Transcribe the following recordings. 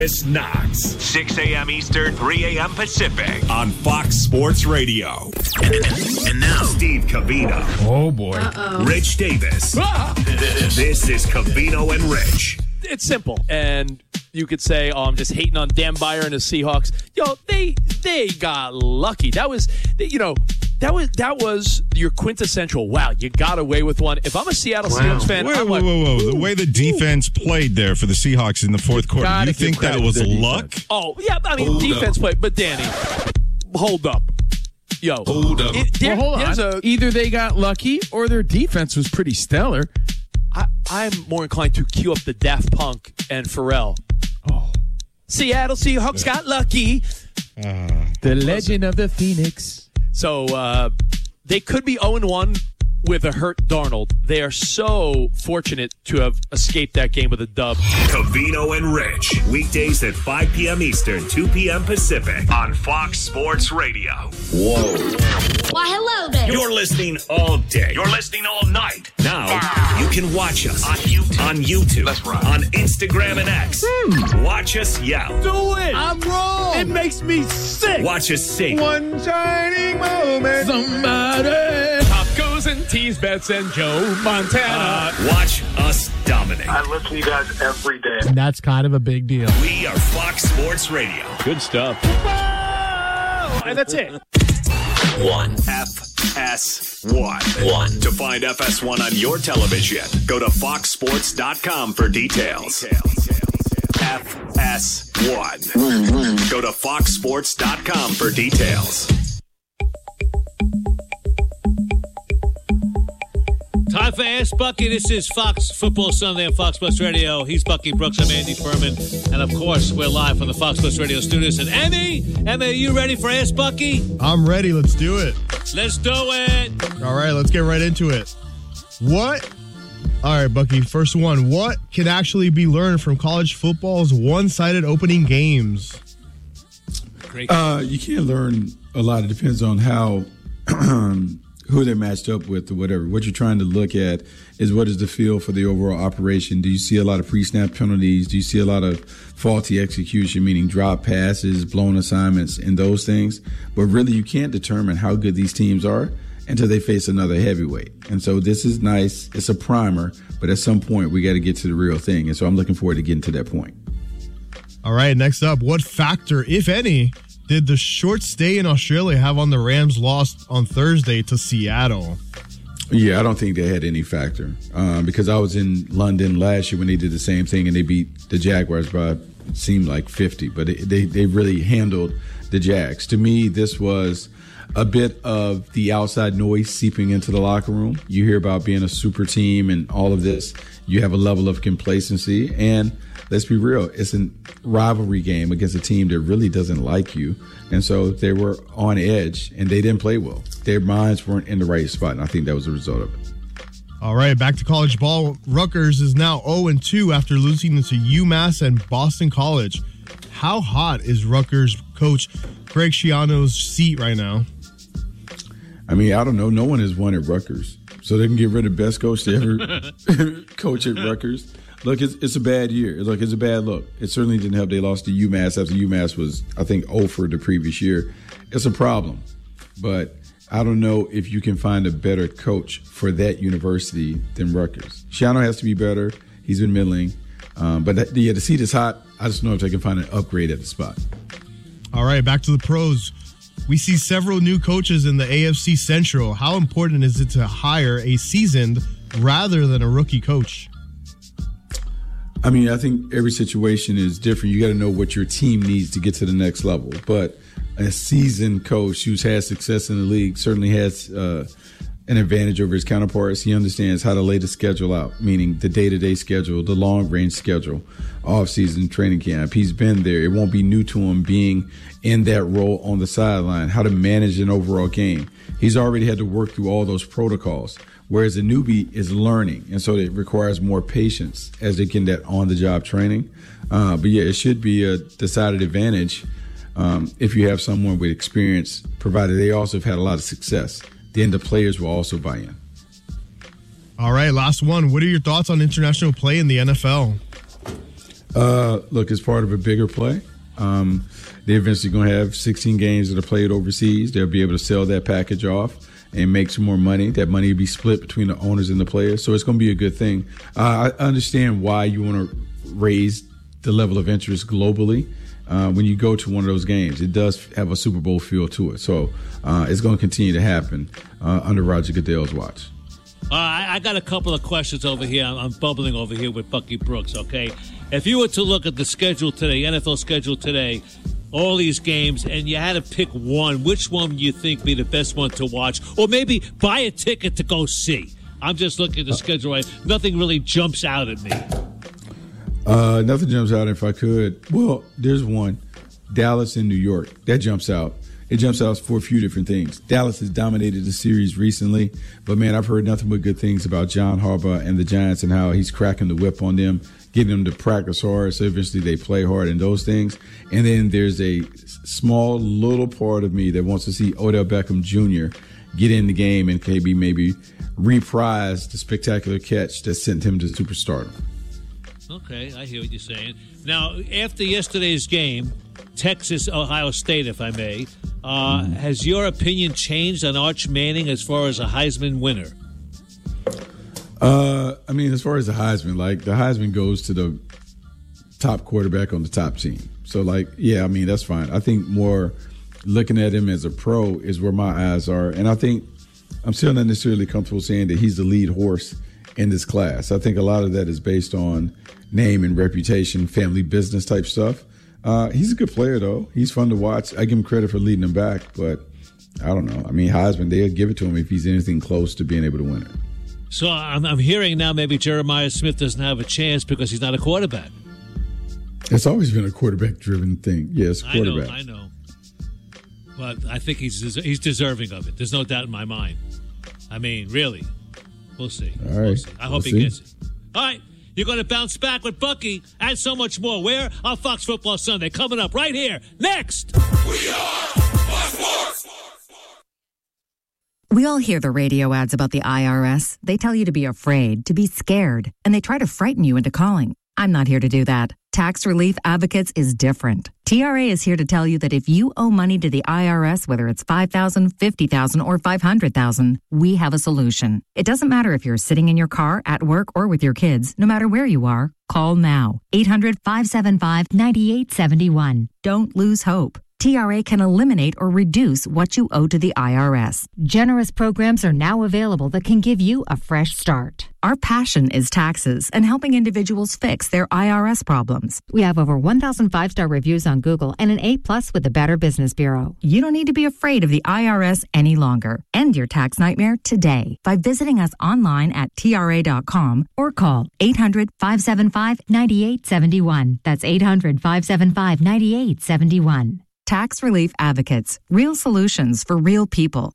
It's Knox. 6 a.m. Eastern, 3 a.m. Pacific. On Fox Sports Radio. And now, Steve Covino. Oh, boy. Rich Davis. This is Covino and Rich. It's simple. And you could say, oh, I'm just hating on Dan Byer and the Seahawks. Yo, they got lucky. That was your quintessential, wow, you got away with one. If I'm a Seattle Seahawks fan, I'm like, whoa. The way the defense played there for the Seahawks in the fourth quarter, you think that was luck? Oh, yeah, I mean, defense played. But, Danny, hold up. Yo. Hold up. Hold on. Either they got lucky or their defense was pretty stellar. I'm more inclined to cue up the Daft Punk and Pharrell. Oh. Seattle Seahawks got lucky. The legend of the Phoenix. So they could be 0-1 with a hurt Darnold. They are so fortunate to have escaped that game with a dub. Covino and Rich. Weekdays at 5 p.m. Eastern, 2 p.m. Pacific. On Fox Sports Radio. Whoa. Why, hello there. You're listening all day. You're listening all night. Now, you can watch us On YouTube. That's right. On Instagram and X. Watch us yell. Do it. I'm wrong. It makes me sick. Watch us sing. One shining moment. Somebody. Tacos and tease bets and Joe Montana. Watch us dominate. I listen to you guys every day. And that's kind of a big deal. We are Fox Sports Radio. Good stuff. And that's it. FS1. To find FS1 on your television, go to foxsports.com for details. FS1. Go to foxsports.com for details. Time for Ask Bucky. This is Fox Football Sunday on Fox Sports Radio. He's Bucky Brooks. I'm Andy Furman. And, of course, we're live from the Fox Sports Radio studios. And Emmy, are you ready for Ask Bucky? I'm ready. Let's do it. Let's do it. All right, let's get right into it. What? All right, Bucky, first one. What can actually be learned from college football's one-sided opening games? Great. You can't learn a lot. It depends on how... who they're matched up with or whatever. What you're trying to look at is what is the feel for the overall operation. Do you see a lot of pre-snap penalties? Do you see a lot of faulty execution, meaning drop passes, blown assignments, and those things? But really, you can't determine how good these teams are until they face another heavyweight. And so this is nice. It's a primer, but at some point, we got to get to the real thing. And so I'm looking forward to getting to that point. All right, next up, what factor, if any, did the short stay in Australia have on the Rams' loss on Thursday to Seattle? Yeah, I don't think they had any factor because I was in London last year when they did the same thing and they beat the Jaguars by, it seemed like 50, but they really handled the Jags. To me, this was a bit of the outside noise seeping into the locker room. You hear about being a super team and all of this. You have a level of complacency, and let's be real, it's a rivalry game against a team that really doesn't like you. And so they were on edge, and they didn't play well. Their minds weren't in the right spot, and I think that was the result of it. All right, back to college ball. Rutgers is now 0-2 after losing to UMass and Boston College. How hot is Rutgers coach Greg Schiano's seat right now? I mean, I don't know. No one has won at Rutgers. So they can get rid of the best coach to ever coach at Rutgers. Look, it's a bad year. It's a bad look. It certainly didn't help they lost to UMass after UMass was, I think, 0 for the previous year. It's a problem. But I don't know if you can find a better coach for that university than Rutgers. Schiano has to be better. He's been middling. But the seat is hot. I just know if they can find an upgrade at the spot. All right, back to the pros. We see several new coaches in the AFC Central. How important is it to hire a seasoned rather than a rookie coach? I mean, I think every situation is different. You got to know what your team needs to get to the next level. But a seasoned coach who's had success in the league certainly has an advantage over his counterparts. He understands how to lay the schedule out, meaning the day-to-day schedule, the long-range schedule, off-season training camp. He's been there. It won't be new to him being in that role on the sideline, how to manage an overall game. He's already had to work through all those protocols, whereas a newbie is learning, and so it requires more patience as they get that on-the-job training. But, yeah, it should be a decided advantage if you have someone with experience, provided they also have had a lot of success. Then the players will also buy in. All right, last one. What are your thoughts on international play in the NFL? Look, it's part of a bigger play. They're eventually going to have 16 games that are played overseas. They'll be able to sell that package off and make some more money. That money will be split between the owners and the players. So it's going to be a good thing. I understand why you want to raise the level of interest globally. When you go to one of those games, it does have a Super Bowl feel to it. So it's going to continue to happen under Roger Goodell's watch. I got a couple of questions over here. I'm bubbling over here with Bucky Brooks, okay? If you were to look at the schedule today, NFL schedule today, all these games, and you had to pick one, which one do you think be the best one to watch? Or maybe buy a ticket to go see? I'm just looking at the schedule. Right? Nothing really jumps out at me. Nothing jumps out if I could. Well, there's one. Dallas and New York. That jumps out. It jumps out for a few different things. Dallas has dominated the series recently, but, man, I've heard nothing but good things about John Harbaugh and the Giants and how he's cracking the whip on them, getting them to practice hard so eventually they play hard and those things. And then there's a small little part of me that wants to see Odell Beckham Jr. get in the game and maybe reprise the spectacular catch that sent him to superstardom. Okay, I hear what you're saying. Now, after yesterday's game, Texas, Ohio State, if I may, has your opinion changed on Arch Manning as far as a Heisman winner? I mean, as far as the Heisman, the Heisman goes to the top quarterback on the top team. So, yeah, I mean, that's fine. I think more looking at him as a pro is where my eyes are. And I think I'm still not necessarily comfortable saying that he's the lead horse in this class. I think a lot of that is based on name and reputation, family business type stuff. He's a good player, though. He's fun to watch. I give him credit for leading them back, but I don't know. I mean, Heisman, they'll give it to him if he's anything close to being able to win it. So I'm hearing now maybe Jeremiah Smith doesn't have a chance because he's not a quarterback. It's always been a quarterback-driven thing. Yes, quarterback. I know. But I think he's deserving of it. There's no doubt in my mind. I mean, really. We'll see. All right. We'll see. I hope he gets it. All right. You're going to bounce back with Bucky and so much more. Where? On Fox Football Sunday. Coming up right here. Next. We are Fox Sports. We all hear the radio ads about the IRS. They tell you to be afraid, to be scared, and they try to frighten you into calling. I'm not here to do that. Tax Relief Advocates is different. TRA is here to tell you that if you owe money to the IRS, whether it's $5,000, $50,000, or $500,000, we have a solution. It doesn't matter if you're sitting in your car, at work, or with your kids. No matter where you are, call now. 800-575-9871. Don't lose hope. TRA can eliminate or reduce what you owe to the IRS. Generous programs are now available that can give you a fresh start. Our passion is taxes and helping individuals fix their IRS problems. We have over 1,000 5-star reviews on Google and an A+ with the Better Business Bureau. You don't need to be afraid of the IRS any longer. End your tax nightmare today by visiting us online at TRA.com or call 800-575-9871. That's 800-575-9871. Tax Relief Advocates. Real solutions for real people.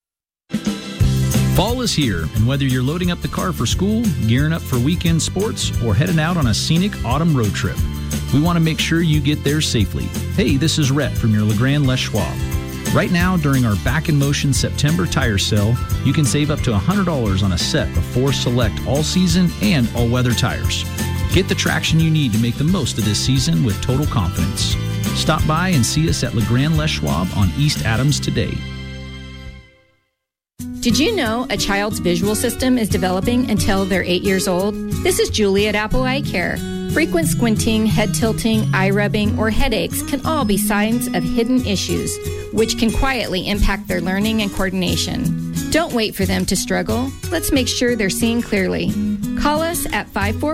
Fall is here, and whether you're loading up the car for school, gearing up for weekend sports, or heading out on a scenic autumn road trip, we want to make sure you get there safely. Hey, this is Rhett from your Legrand Les Schwab. Right now, during our Back in Motion September tire sale, you can save up to $100 on a set of 4 select all-season and all-weather tires. Get the traction you need to make the most of this season with total confidence. Stop by and see us at Legrand Les Schwab on East Adams today. Did you know a child's visual system is developing until they're 8 years old? This is Julie at Apple Eye Care. Frequent squinting, head tilting, eye rubbing, or headaches can all be signs of hidden issues, which can quietly impact their learning and coordination. Don't wait for them to struggle. Let's make sure they're seeing clearly. Call us at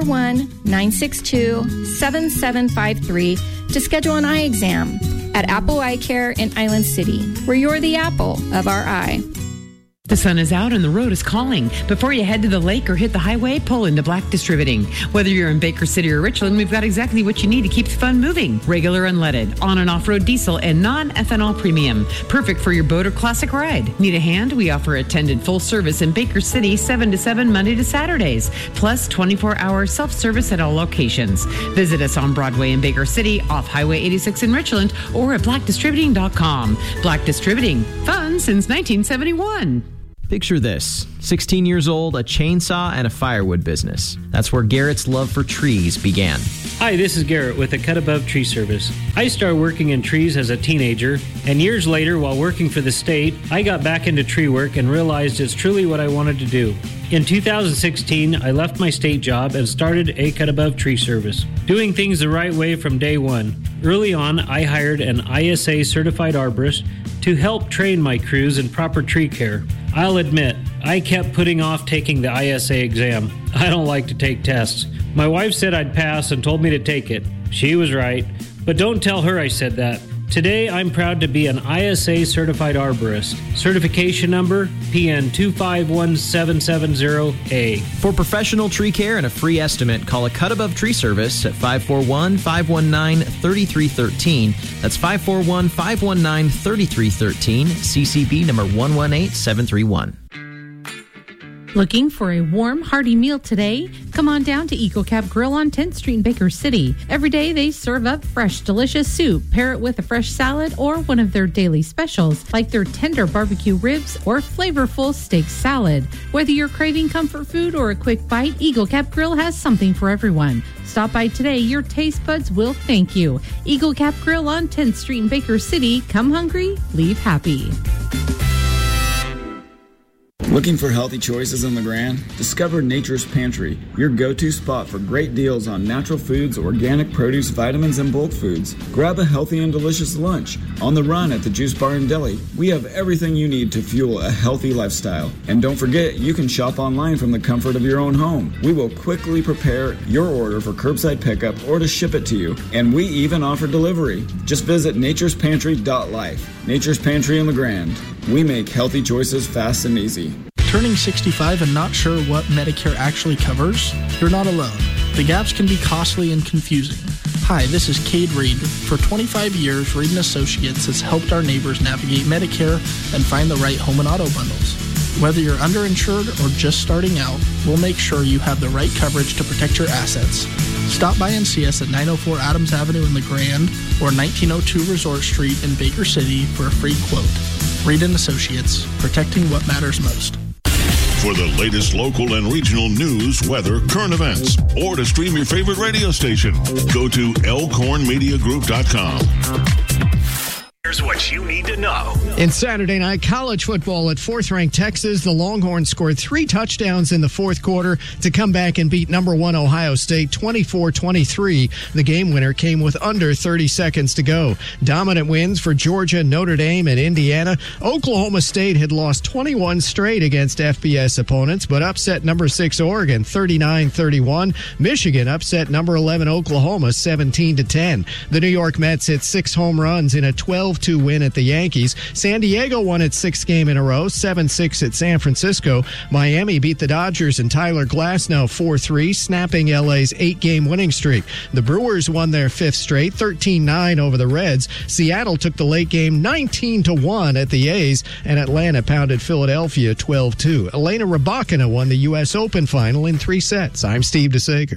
541-962-7753 to schedule an eye exam at Apple Eye Care in Island City, where you're the apple of our eye. The sun is out and the road is calling. Before you head to the lake or hit the highway, pull into Black Distributing. Whether you're in Baker City or Richland, we've got exactly what you need to keep the fun moving. Regular unleaded, on and off-road diesel, and non-ethanol premium. Perfect for your boat or classic ride. Need a hand? We offer attended full service in Baker City 7 to 7 Monday to Saturdays, plus 24-hour self-service at all locations. Visit us on Broadway in Baker City, off Highway 86 in Richland, or at blackdistributing.com. Black Distributing, fun since 1971. Picture this. 16 years old, a chainsaw, and a firewood business. That's where Garrett's love for trees began. Hi, this is Garrett with the Cut Above Tree Service. I started working in trees as a teenager, and years later, while working for the state, I got back into tree work and realized it's truly what I wanted to do. In 2016, I left my state job and started a Cut Above Tree Service, doing things the right way from day one. Early on, I hired an ISA certified arborist to help train my crews in proper tree care. I'll admit, I kept putting off taking the ISA exam. I don't like to take tests. My wife said I'd pass and told me to take it. She was right, but don't tell her I said that. Today, I'm proud to be an ISA certified arborist. Certification number PN 251770A. For professional tree care and a free estimate, call a Cut Above Tree Service at 541-519-3313. That's 541-519-3313. CCB number 118731. Looking for a warm, hearty meal today? Come on down to Eagle Cap Grill on 10th Street in Baker City. Every day they serve up fresh, delicious soup. Pair it with a fresh salad or one of their daily specials, like their tender barbecue ribs or flavorful steak salad. Whether you're craving comfort food or a quick bite, Eagle Cap Grill has something for everyone. Stop by today. Your taste buds will thank you. Eagle Cap Grill on 10th Street in Baker City. Come hungry, leave happy. Looking for healthy choices in LeGrand? Discover Nature's Pantry, your go-to spot for great deals on natural foods, organic produce, vitamins, and bulk foods. Grab a healthy and delicious lunch. On the run at the Juice Bar and Deli, we have everything you need to fuel a healthy lifestyle. And don't forget, you can shop online from the comfort of your own home. We will quickly prepare your order for curbside pickup or to ship it to you. And we even offer delivery. Just visit naturespantry.life. Nature's Pantry in LeGrand. We make healthy choices fast and easy. Turning 65 and not sure what Medicare actually covers? You're not alone. The gaps can be costly and confusing. Hi, this is Cade Reed. For 25 years, Reed & Associates has helped our neighbors navigate Medicare and find the right home and auto bundles. Whether you're underinsured or just starting out, we'll make sure you have the right coverage to protect your assets. Stop by and see us at 904 Adams Avenue in LeGrand or 1902 Resort Street in Baker City for a free quote. Reed & Associates, protecting what matters most. For the latest local and regional news, weather, current events, or to stream your favorite radio station, go to elkhornmediagroup.com. Here's what you need to know. In Saturday night college football at fourth-ranked Texas, the Longhorns scored 3 touchdowns in the fourth quarter to come back and beat number 1 Ohio State 24-23. The game winner came with under 30 seconds to go. Dominant wins for Georgia, Notre Dame, and Indiana. Oklahoma State had lost 21 straight against FBS opponents, but upset number 6 Oregon 39-31. Michigan upset number 11 Oklahoma 17-10. The New York Mets hit 6 home runs in a 12-2 win at the Yankees. San Diego won its 6th game in a row, 7-6 at San Francisco. Miami beat the Dodgers and Tyler Glasnow 4-3, snapping LA's 8-game winning streak. The Brewers won their 5th straight, 13-9 over the Reds. Seattle took the late game 19-1 at the A's, and Atlanta pounded Philadelphia 12-2. Elena Rybakina won the U.S. Open final in 3 sets. I'm Steve DeSager.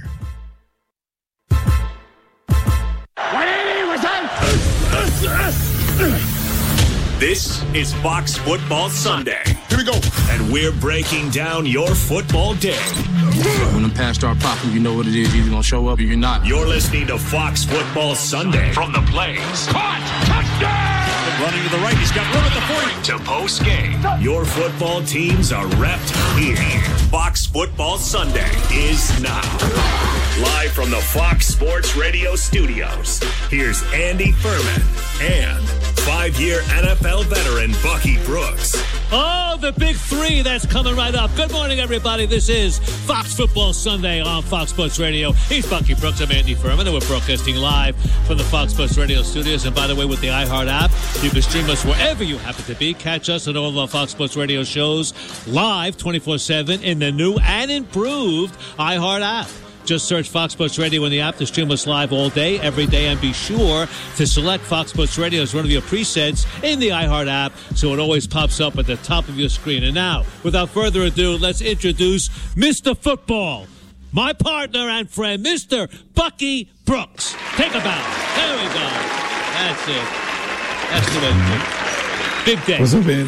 This is Fox Football Sunday. Here we go. And we're breaking down your football day. When the pass start popping, you know what it is. You're either going to show up or you're not. You're listening to Fox Football Sunday. From the plays. Caught! Touchdown! Running to the right. He's got room at the 40. To post game. Your football teams are repped here. Fox Football Sunday is now. Live from the Fox Sports Radio studios. Here's Andy Furman and 5-year NFL veteran Bucky Brooks. Oh, the big 3 that's coming right up. Good morning, everybody. This is Fox Football Sunday on Fox Sports Radio. He's Bucky Brooks. I'm Andy Furman, and we're broadcasting live from the Fox Sports Radio studios. And by the way, with the iHeart app, you can stream us wherever you happen to be. Catch us on all of our Fox Sports Radio shows live 24/7 in the new and improved iHeart app. Just search Fox Sports Radio in the app to stream us live all day, every day, and be sure to select Fox Sports Radio as one of your presets in the iHeart app so it always pops up at the top of your screen. And now, without further ado, let's introduce Mr. Football, my partner and friend, Mr. Bucky Brooks. Take a bow. There we go. That's it. That's the way to do it. Big day. What's up, Andy?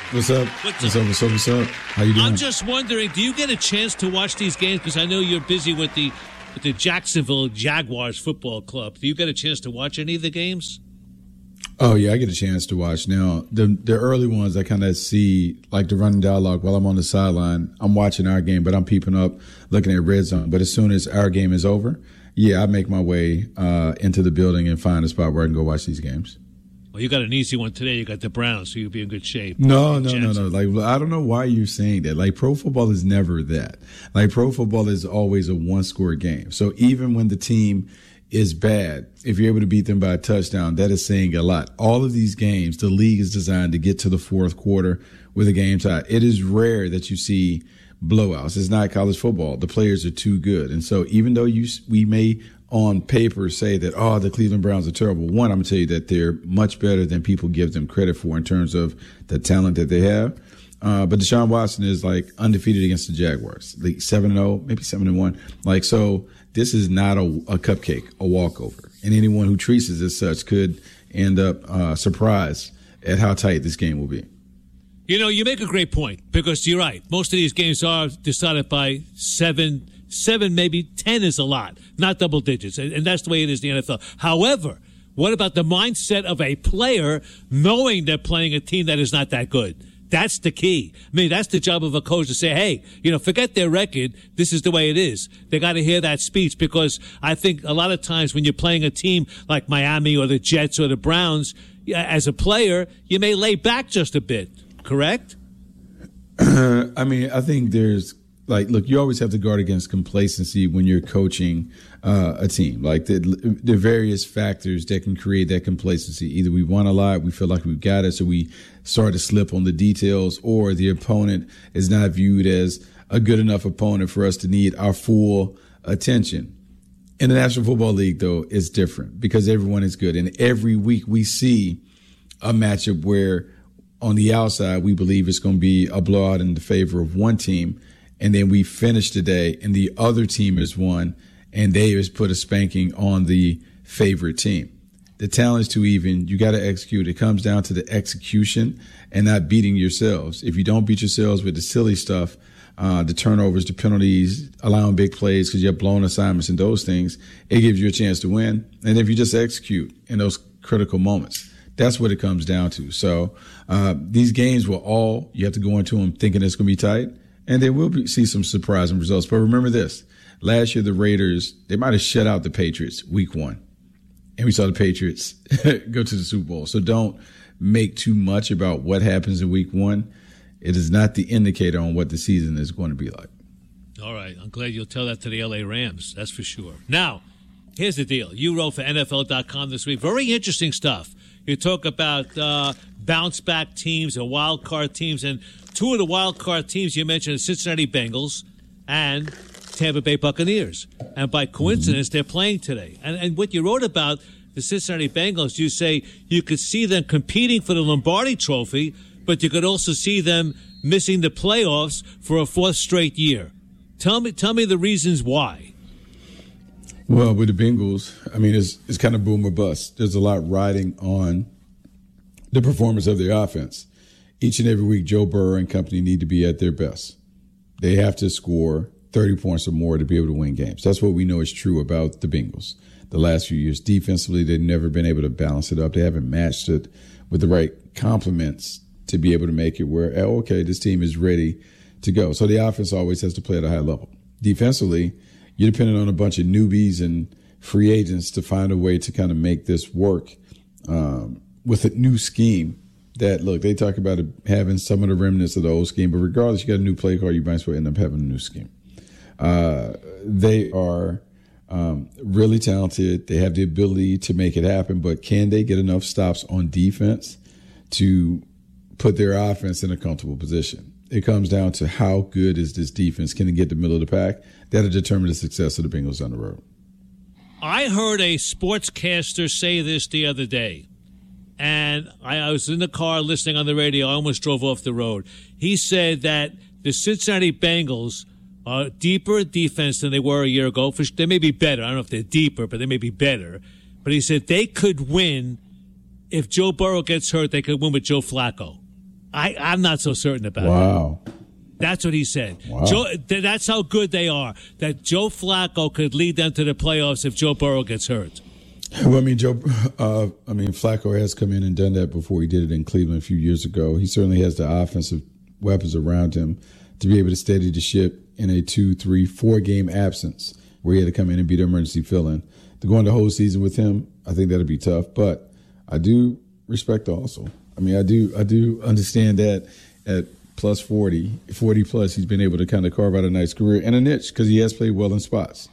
What's up? What's up? How you doing? I'm just wondering, do you get a chance to watch these games? Because I know you're busy with the Jacksonville Jaguars football club. Do you get a chance to watch any of the games? Oh, yeah, I get a chance to watch. Now, the early ones I kind of see, like the running dialogue while I'm on the sideline. I'm watching our game, but I'm peeping up, looking at Red Zone. But as soon as our game is over, yeah, I make my way into the building and find a spot where I can go watch these games. Well, you got an easy one today. You got the Browns, so you'll be in good shape. No. Like, I don't know why you're saying that. Like, pro football is never that. Like, pro football is always a one-score game. So even when the team is bad, if you're able to beat them by a touchdown, that is saying a lot. All of these games, the league is designed to get to the fourth quarter with a game tie. It is rare that you see blowouts. It's not college football. The players are too good. And so even though we may on paper say that, the Cleveland Browns are terrible, one, I'm going to tell you that they're much better than people give them credit for in terms of the talent that they have. But Deshaun Watson is like undefeated against the Jaguars, like 7-0, maybe 7-1. Like, so this is not a cupcake, a walkover. And anyone who treats it as such could end up surprised at how tight this game will be. You know, you make a great point because you're right. Most of these games are decided by 7, maybe 10 is a lot, not double digits. And that's the way it is in the NFL. However, what about the mindset of a player knowing they're playing a team that is not that good? That's the key. I mean, that's the job of a coach to say, hey, forget their record. This is the way it is. They got to hear that speech because I think a lot of times when you're playing a team like Miami or the Jets or the Browns, as a player, you may lay back just a bit, correct? I mean, I think there's look, you always have to guard against complacency when you're coaching a team. Like the various factors that can create that complacency. Either we won a lot, we feel like we've got it, so we start to slip on the details, or the opponent is not viewed as a good enough opponent for us to need our full attention. In the National Football League, though, it's different because everyone is good. And every week we see a matchup where on the outside we believe it's going to be a blowout in the favor of one team. And then we finish today and the other team has won and they has put a spanking on the favorite team. The talent is too even. You got to execute. It comes down to the execution and not beating yourselves. If you don't beat yourselves with the silly stuff, the turnovers, the penalties, allowing big plays because you have blown assignments and those things, it gives you a chance to win. And if you just execute in those critical moments, that's what it comes down to. So these games you have to go into them thinking it's going to be tight. And there will see some surprising results. But remember this. Last year, the Raiders, they might have shut out the Patriots week 1. And we saw the Patriots go to the Super Bowl. So don't make too much about what happens in week 1. It is not the indicator on what the season is going to be like. All right. I'm glad you'll tell that to the L.A. Rams. That's for sure. Now, here's the deal. You wrote for NFL.com this week. Very interesting stuff. You talk about bounce-back teams and wild-card teams. And two of the wild-card teams you mentioned are Cincinnati Bengals and Tampa Bay Buccaneers. And by coincidence, they're playing today. And what you wrote about the Cincinnati Bengals, you say you could see them competing for the Lombardi Trophy, but you could also see them missing the playoffs for a 4th straight year. Tell me the reasons why. Well, with the Bengals, I mean, it's kind of boom or bust. There's a lot riding on the performance of their offense. Each and every week, Joe Burrow and company need to be at their best. They have to score 30 points or more to be able to win games. That's what we know is true about the Bengals. The last few years, defensively, they've never been able to balance it up. They haven't matched it with the right complements to be able to make it where, okay, this team is ready to go. So the offense always has to play at a high level. Defensively, you're dependent on a bunch of newbies and free agents to find a way to kind of make this work with a new scheme that, look, they talk about having some of the remnants of the old scheme, but regardless, you got a new play card, you might as well end up having a new scheme. They are really talented. They have the ability to make it happen, but can they get enough stops on defense to put their offense in a comfortable position? It comes down to how good is this defense? Can it get the middle of the pack? That'll determine the success of the Bengals on the road. I heard a sportscaster say this the other day, and I was in the car listening on the radio. I almost drove off the road. He said that the Cincinnati Bengals are deeper defense than they were a year ago. They may be better. I don't know if they're deeper, but they may be better. But he said they could win if Joe Burrow gets hurt. They could win with Joe Flacco. I'm not so certain about it. Wow. That's what he said. Wow. That's how good they are, that Joe Flacco could lead them to the playoffs if Joe Burrow gets hurt. Well, Flacco has come in and done that before. He did it in Cleveland a few years ago. He certainly has the offensive weapons around him to be able to steady the ship in a 2, 3, 4 game absence where he had to come in and be the emergency fill-in. To go on the whole season with him, I think that'll be tough. But I do respect also. I do understand that at plus 40 plus, he's been able to kind of carve out a nice career and a niche because he has played well in spots.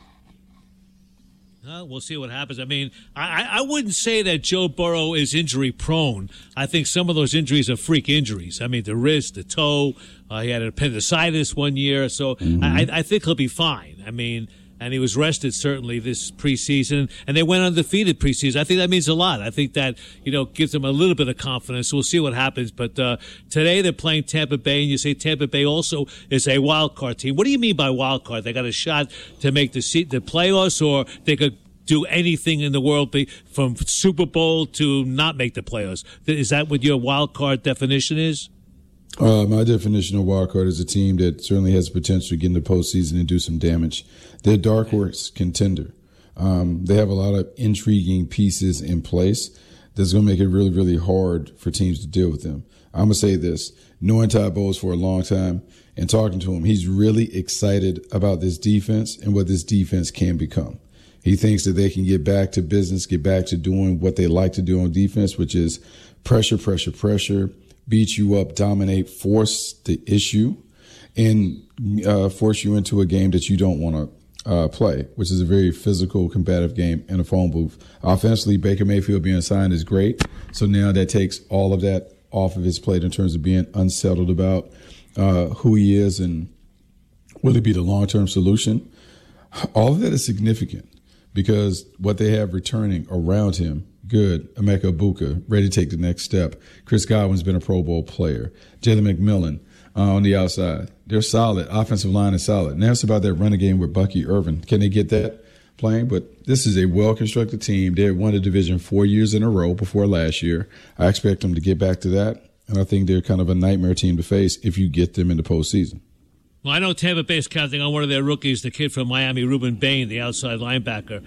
We'll see what happens. I mean, I wouldn't say that Joe Burrow is injury prone. I think some of those injuries are freak injuries. I mean, the wrist, the toe. He had an appendicitis one year. So I think he'll be fine. I mean, and he was rested certainly this preseason, and they went undefeated preseason. I think that means a lot. I think that, gives them a little bit of confidence. We'll see what happens. But today they're playing Tampa Bay, and you say Tampa Bay also is a wild card team. What do you mean by wild card? They got a shot to make the playoffs, or they could do anything in the world from Super Bowl to not make the playoffs? Is that what your wild card definition is? My definition of wild card is a team that certainly has the potential to get in the postseason and do some damage. They're a dark horse contender. They have a lot of intriguing pieces in place that's going to make it really, really hard for teams to deal with them. I'm going to say this. Knowing Todd Bowles for a long time and talking to him, he's really excited about this defense and what this defense can become. He thinks that they can get back to business, get back to doing what they like to do on defense, which is pressure, beat you up, dominate, force the issue, and force you into a game that you don't want to play, which is a very physical, combative game in a phone booth. Offensively, Baker Mayfield being signed is great. So now that takes all of that off of his plate in terms of being unsettled about who he is and will he be the long-term solution. All of that is significant because what they have returning around him, good. Emeka Egbuka, ready to take the next step. Chris Godwin's been a Pro Bowl player. Jalen McMillan on the outside. They're solid. Offensive line is solid. Now it's about that running game with Bucky Irvin. Can they get that playing? But this is a well-constructed team. They won the division 4 years in a row before last year. I expect them to get back to that. And I think they're kind of a nightmare team to face if you get them in the postseason. Well, I know Tampa Bay is counting on one of their rookies, the kid from Miami, Ruben Bain, the outside linebacker.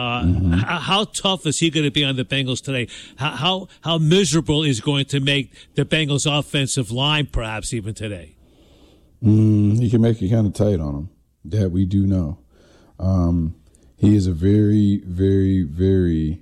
How tough is he going to be on the Bengals today? How miserable is going to make the Bengals' offensive line, perhaps even today? He can make it kind of tight on them. That we do know. He is a very, very, very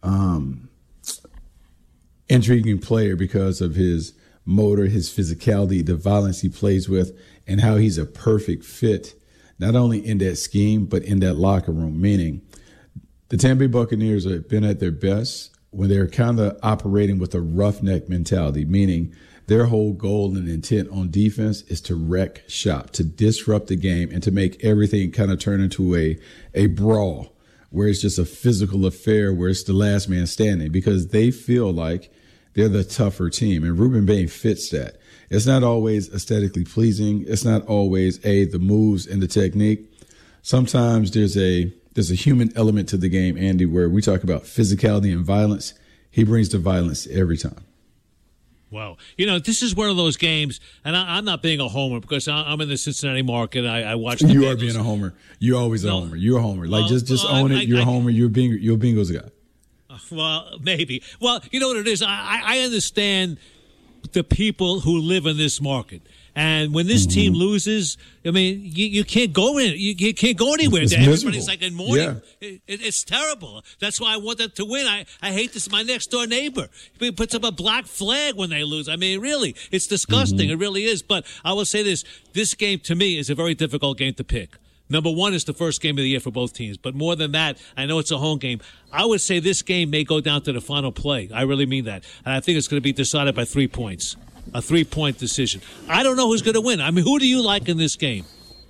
intriguing player because of his motor, his physicality, the violence he plays with, and how he's a perfect fit, not only in that scheme, but in that locker room. Meaning, the Tampa Bay Buccaneers have been at their best when they're kind of operating with a roughneck mentality, meaning their whole goal and intent on defense is to wreck shop, to disrupt the game, and to make everything kind of turn into a brawl where it's just a physical affair where it's the last man standing because they feel like they're the tougher team. And Ruben Bain fits that. It's not always aesthetically pleasing. It's not always the moves and the technique. Sometimes there's a human element to the game, Andy, where we talk about physicality and violence. He brings the violence every time. Wow. This is one of those games, and I'm not being a homer because I'm in the Cincinnati market. I watch the You Bengals. are being a homer. You're always a homer. You're a homer. Just own it. You're a homer. You're a Bengals guy. Well, maybe. Well, you know what it is? I understand the people who live in this market. And when this team loses, I mean, you can't go in. You can't go anywhere. It's Everybody's miserable. like in mourning. Yeah. It's terrible. That's why I want them to win. I hate this. My next door neighbor, he puts up a black flag when they lose. I mean, really, it's disgusting. It really is. But I will say this: this game to me is a very difficult game to pick. Number one is the first game of the year for both teams. But more than that, I know it's a home game. I would say this game may go down to the final play. I really mean that. And I think it's going to be decided by 3 points. A 3-point decision. I don't know who's going to win. I mean, who do you like in this game?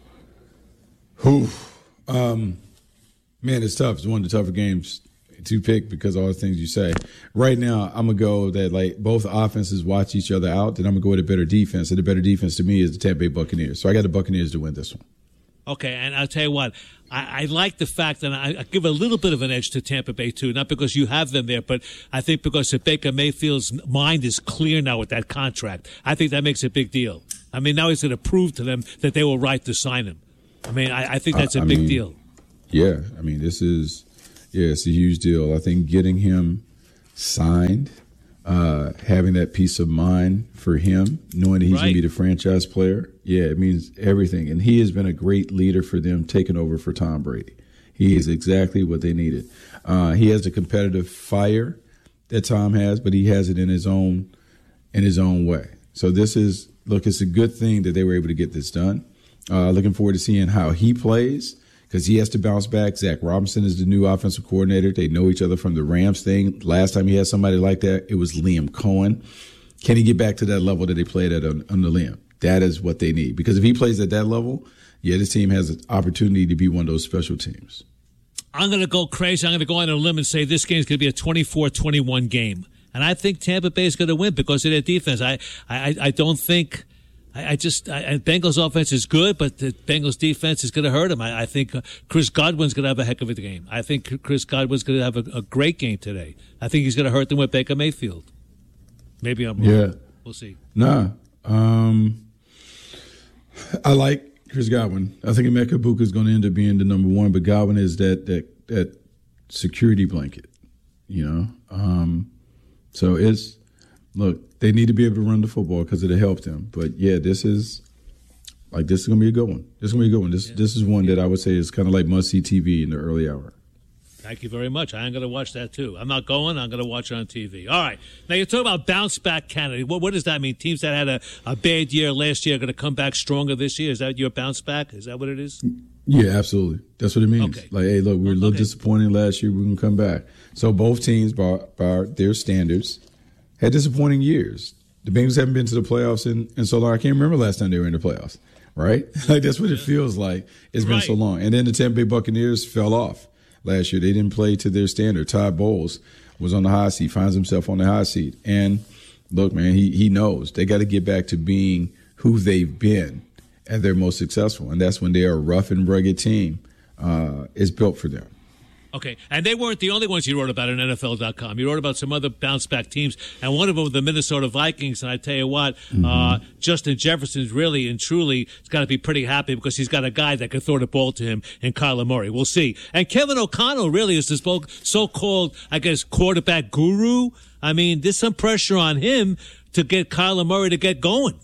Man, it's tough. It's one of the tougher games to pick because of all the things you say. Right now, I'm going to go that both offenses watch each other out, then I'm going to go with a better defense. And the better defense to me is the Tampa Bay Buccaneers. So I got the Buccaneers to win this one. Okay, and I'll tell you what, I like the fact that I give a little bit of an edge to Tampa Bay, too, not because you have them there, but I think because Baker Mayfield's mind is clear now with that contract. I think that makes a big deal. I mean, now he's going to prove to them that they were right to sign him. I mean, I think that's a big deal. Yeah, I mean, it's a huge deal. I think getting him signed, having that peace of mind for him, knowing that he's going to be the franchise player, it means everything. And he has been a great leader for them, taking over for Tom Brady. He is exactly what they needed. He has the competitive fire that Tom has, but he has it in his own way. So it's a good thing that they were able to get this done. Looking forward to seeing how he plays, because he has to bounce back. Zach Robinson is the new offensive coordinator. They know each other from the Rams thing. Last time he had somebody like that, it was Liam Cohen. Can he get back to that level that they played at under Liam? That is what they need. Because if he plays at that level, this team has an opportunity to be one of those special teams. I'm going to go crazy. I'm going to go on a limb and say this game is going to be a 24-21 game. And I think Tampa Bay is going to win because of their defense. I don't think – Bengals offense is good, but the Bengals defense is going to hurt them. I think Chris Godwin's going to have a heck of a game. I think Chris Godwin's going to have a great game today. I think he's going to hurt them with Baker Mayfield. Maybe I'm wrong. Yeah. We'll see. Nah. I like Chris Godwin. I think Emeka Egbuka is going to end up being the number one, but Godwin is that security blanket, So look, they need to be able to run the football because it'll help them. But this is going to be a good one. This is going to be a good one. This is one that I would say is kind of like must-see TV in the early hour. Thank you very much. I'm going to watch that, too. I'm not going. I'm going to watch it on TV. All right. Now, you're talking about bounce-back Canada. What does that mean? Teams that had a bad year last year are going to come back stronger this year? Is that your bounce-back? Is that what it is? Yeah, absolutely. That's what it means. Okay. Like, hey, look, we were a little disappointed last year. We're going to come back. So both teams, by their standards, had disappointing years. The Bengals haven't been to the playoffs in so long. I can't remember last time they were in the playoffs, right? Like, that's what it feels like. It's been so long. And then the Tampa Bay Buccaneers fell off last year. They didn't play to their standard. Todd Bowles was on the hot seat, finds himself on the hot seat. And look, man, he knows they got to get back to being who they've been at their most successful. And that's when they are a rough and rugged team. It's built for them. Okay, and they weren't the only ones you wrote about in NFL.com. You wrote about some other bounce-back teams, and one of them was the Minnesota Vikings. And I tell you what, Justin Jefferson's really and truly has got to be pretty happy because he's got a guy that can throw the ball to him in Kyler Murray. We'll see. And Kevin O'Connell really is this so-called, I guess, quarterback guru. I mean, there's some pressure on him to get Kyler Murray to get going.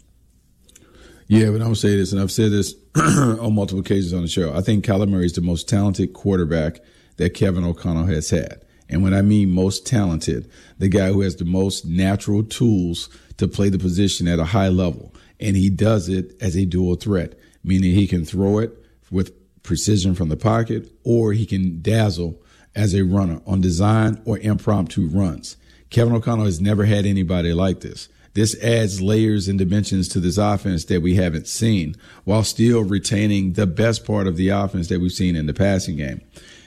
Yeah, but I'm going to say this, and I've said this on multiple occasions on the show. I think Kyler Murray is the most talented quarterback that Kevin O'Connell has had. And when I mean most talented, the guy who has the most natural tools to play the position at a high level. And he does it as a dual threat, meaning he can throw it with precision from the pocket, or he can dazzle as a runner on design or impromptu runs. Kevin O'Connell has never had anybody like this. This adds layers and dimensions to this offense that we haven't seen, while still retaining the best part of the offense that we've seen in the passing game.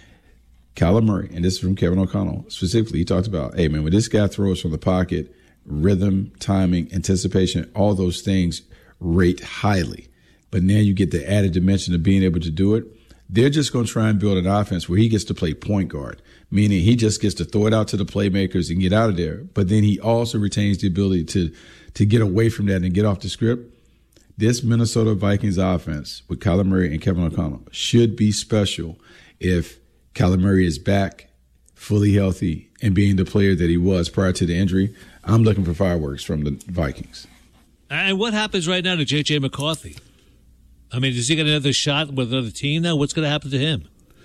Kyler Murray, and this is from Kevin O'Connell specifically, he talked about, hey, man, when this guy throws from the pocket, rhythm, timing, anticipation, all those things rate highly. But now you get the added dimension of being able to do it. They're just going to try and build an offense where he gets to play point guard, meaning he just gets to throw it out to the playmakers and get out of there. But then he also retains the ability to get away from that and get off the script. This Minnesota Vikings offense with Kyler Murray and Kevin O'Connell should be special if Kyler Murray is back, fully healthy, and being the player that he was prior to the injury. I'm looking for fireworks from the Vikings. And what happens right now to J.J. McCarthy? I mean, does he get another shot with another team now? What's going to happen to him?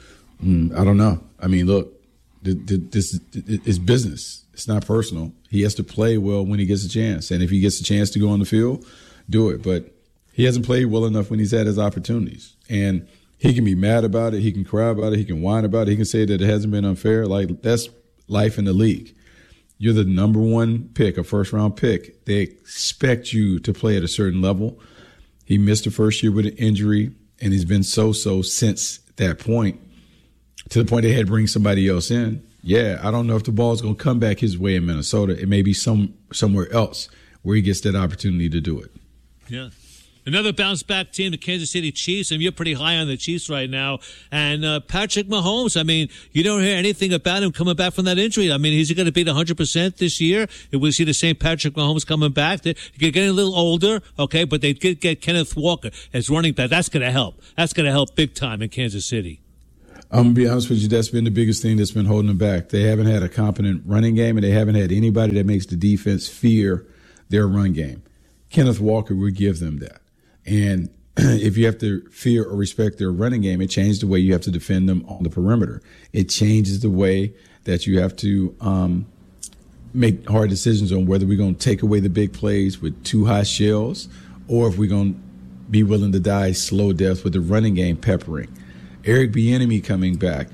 I don't know. I mean, look, this is business. It's not personal. He has to play well when he gets a chance. And if he gets a chance to go on the field, do it. But he hasn't played well enough when he's had his opportunities. And he can be mad about it. He can cry about it. He can whine about it. He can say that it hasn't been unfair. Like, that's life in the league. You're the number one pick, a first-round pick. They expect you to play at a certain level. He missed the first year with an injury, and he's been so-so since that point, to the point they had to bring somebody else in. Yeah, I don't know if the ball's going to come back his way in Minnesota. It may be somewhere else where he gets that opportunity to do it. Yeah. Another bounce-back team, the Kansas City Chiefs, and you're pretty high on the Chiefs right now. And Patrick Mahomes, I mean, you don't hear anything about him coming back from that injury. I mean, is he going to be 100% this year? We see the same Patrick Mahomes coming back. They're getting a little older, okay, but they did get Kenneth Walker as running back. That's going to help. That's going to help big time in Kansas City. I'm going to be honest with you, that's been the biggest thing that's been holding them back. They haven't had a competent running game, and they haven't had anybody that makes the defense fear their run game. Kenneth Walker would give them that. And if you have to fear or respect their running game, it changes the way you have to defend them on the perimeter. It changes the way that you have to make hard decisions on whether we're going to take away the big plays with too high shells or if we're going to be willing to die slow death with the running game peppering. Eric Bieniemy coming back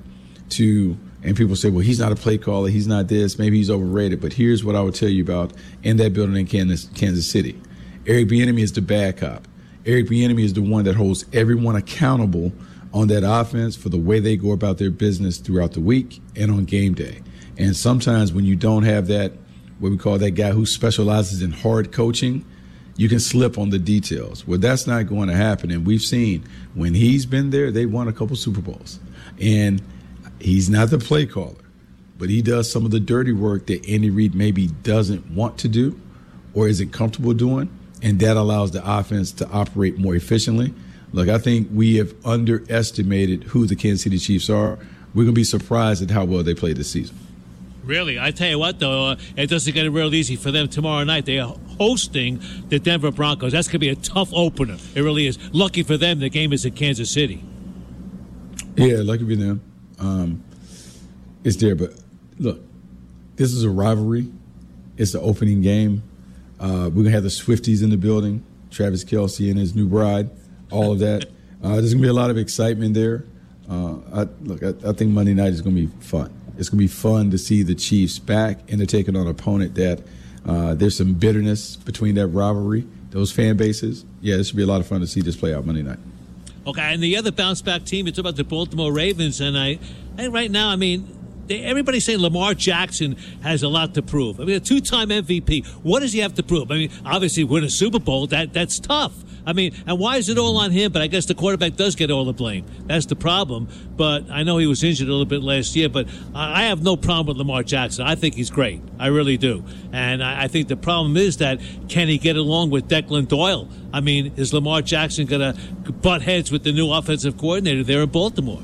and people say, well, he's not a play caller, he's not this, maybe he's overrated. But here's what I would tell you about in that building in Kansas City. Eric Bieniemy is the bad cop. Eric Bieniemy is the one that holds everyone accountable on that offense for the way they go about their business throughout the week and on game day. And sometimes when you don't have that, what we call that guy who specializes in hard coaching, you can slip on the details. Well, that's not going to happen. And we've seen when he's been there, they won a couple Super Bowls. And he's not the play caller, but he does some of the dirty work that Andy Reid maybe doesn't want to do or isn't comfortable doing. And that allows the offense to operate more efficiently. Look, I think we have underestimated who the Kansas City Chiefs are. We're going to be surprised at how well they play this season. Really? I tell you what, though, it doesn't get it real easy for them tomorrow night. They are hosting the Denver Broncos. That's going to be a tough opener. It really is. Lucky for them, the game is in Kansas City. Yeah, lucky for them. It's there. But, look, this is a rivalry. It's the opening game. We're going to have the Swifties in the building, Travis Kelce and his new bride, all of that. There's going to be a lot of excitement there. I think Monday night is going to be fun. It's going to be fun to see the Chiefs back, and they're taking on an opponent that there's some bitterness between that rivalry, those fan bases. Yeah, it should be a lot of fun to see this play out Monday night. Okay, and the other bounce-back team, it's about the Baltimore Ravens, and right now, I mean, everybody's saying Lamar Jackson has a lot to prove. I mean, a two-time MVP. What does he have to prove? I mean, obviously, win a Super Bowl, that's tough. I mean, and why is it all on him? But I guess the quarterback does get all the blame. That's the problem. But I know he was injured a little bit last year, but I have no problem with Lamar Jackson. I think he's great. I really do. And I think the problem is that can he get along with Declan Doyle? I mean, is Lamar Jackson going to butt heads with the new offensive coordinator there in Baltimore?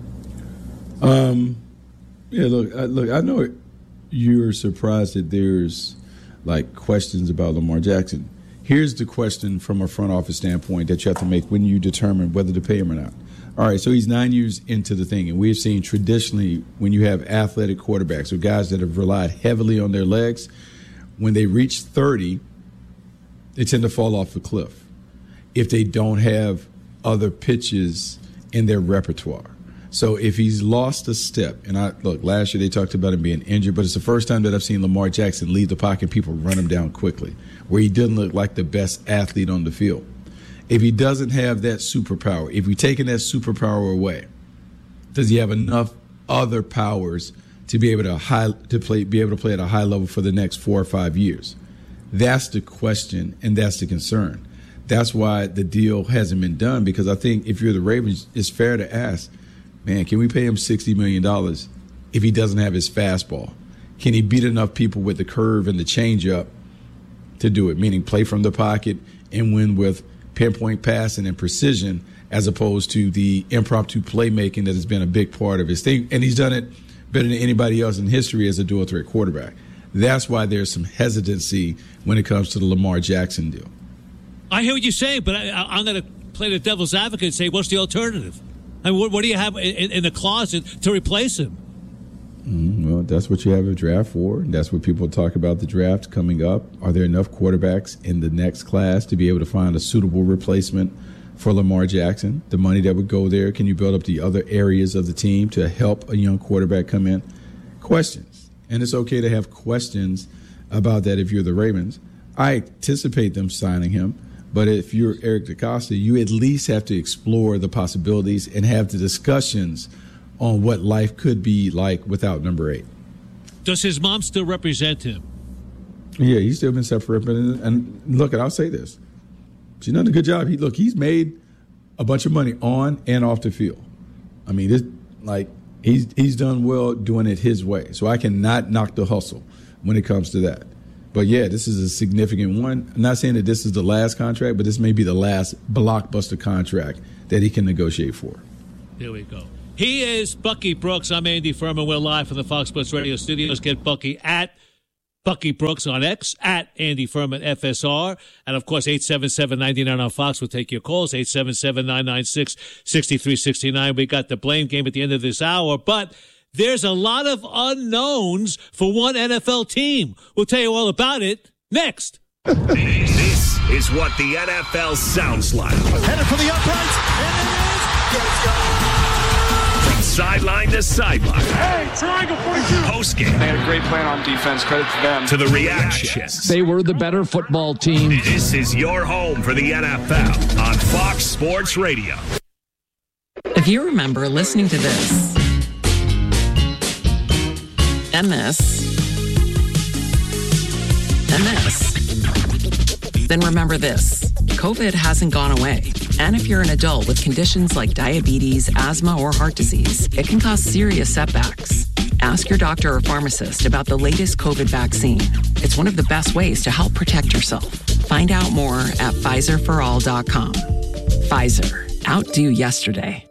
Yeah, look. I know you're surprised that there's like questions about Lamar Jackson. Here's the question from a front office standpoint that you have to make when you determine whether to pay him or not. All right, so he's 9 years into the thing, and we've seen traditionally when you have athletic quarterbacks or guys that have relied heavily on their legs, when they reach 30, they tend to fall off the cliff if they don't have other pitches in their repertoire. So if he's lost a step, and last year they talked about him being injured, but it's the first time that I've seen Lamar Jackson leave the pocket and people run him down quickly, where he didn't look like the best athlete on the field. If he doesn't have that superpower, if we're taking that superpower away, does he have enough other powers to be able to play at a high level for the next 4 or 5 years? That's the question, and that's the concern. That's why the deal hasn't been done, because I think if you're the Ravens, it's fair to ask, man, can we pay him $60 million if he doesn't have his fastball? Can he beat enough people with the curve and the changeup to do it, meaning play from the pocket and win with pinpoint passing and precision as opposed to the impromptu playmaking that has been a big part of his thing? And he's done it better than anybody else in history as a dual-threat quarterback. That's why there's some hesitancy when it comes to the Lamar Jackson deal. I hear what you're saying, but I'm going to play the devil's advocate and say, what's the alternative? I mean, what do you have in the closet to replace him? Well, that's what you have a draft for. That's what people talk about the draft coming up. Are there enough quarterbacks in the next class to be able to find a suitable replacement for Lamar Jackson? The money that would go there, can you build up the other areas of the team to help a young quarterback come in? Questions. And it's okay to have questions about that if you're the Ravens. I anticipate them signing him. But if you're Eric DeCosta, you at least have to explore the possibilities and have the discussions on what life could be like without number 8. Does his mom still represent him? Yeah, he's still been separated. And look, and I'll say this. She's done a good job. He's made a bunch of money on and off the field. I mean, he's done well doing it his way. So I cannot knock the hustle when it comes to that. But yeah, this is a significant one. I'm not saying that this is the last contract, but this may be the last blockbuster contract that he can negotiate for. Here we go. He is Bucky Brooks. I'm Andy Furman. We're live from the Fox Sports Radio studios. Get Bucky at Bucky Brooks on X, at Andy Furman FSR. And, of course, 877-99 on Fox will take your calls, 877-996-6369. We got the blame game at the end of this hour. But there's a lot of unknowns for one NFL team. We'll tell you all about it next. This is what the NFL sounds like. Headed for the uprights, and it is. Let's go. From sideline to sideline. Hey, triangle 42. Post-game. They had a great plan on defense. Credit to them. To the reactions. They were the better football team. This is your home for the NFL on Fox Sports Radio. If you remember listening to this, and this, and this, then remember this. COVID hasn't gone away. And if you're an adult with conditions like diabetes, asthma, or heart disease, it can cause serious setbacks. Ask your doctor or pharmacist about the latest COVID vaccine. It's one of the best ways to help protect yourself. Find out more at PfizerForAll.com. Pfizer. Outdo yesterday.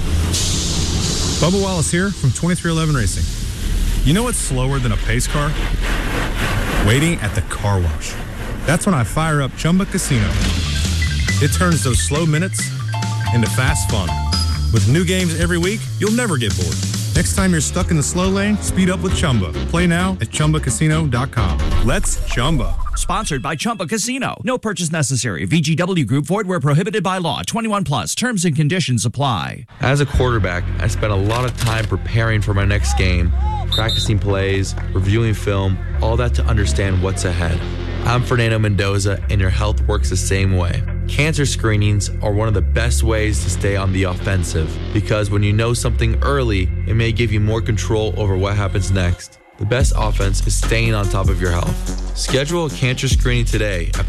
Bubba Wallace here from 2311 Racing. You know what's slower than a pace car? Waiting at the car wash. That's when I fire up Chumba Casino. It turns those slow minutes into fast fun. With new games every week, you'll never get bored. Next time you're stuck in the slow lane, speed up with Chumba. Play now at ChumbaCasino.com. Let's Chumba. Sponsored by Chumba Casino. No purchase necessary. VGW Group. Void where prohibited by law. 21 plus. Terms and conditions apply. As a quarterback, I spent a lot of time preparing for my next game, practicing plays, reviewing film, all that to understand what's ahead. I'm Fernando Mendoza, and your health works the same way. Cancer screenings are one of the best ways to stay on the offensive because when you know something early, it may give you more control over what happens next. The best offense is staying on top of your health. Schedule a cancer screening today at